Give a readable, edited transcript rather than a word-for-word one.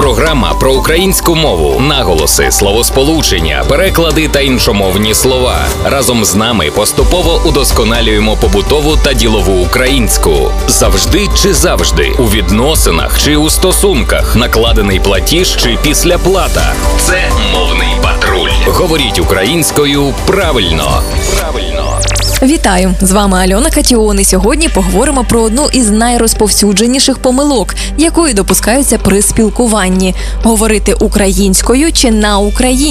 Програма про українську мову, наголоси, словосполучення, переклади та іншомовні слова. Разом з нами поступово удосконалюємо побутову та ділову українську. Завжди чи завжди, у відносинах чи у стосунках, накладений платіж чи післяплата. Це мовний патруль. Говоріть українською правильно. Вітаю! З вами Альона Катіон, і сьогодні поговоримо про одну із найрозповсюдженіших помилок, якої допускаються при спілкуванні – говорити українською чи на українській.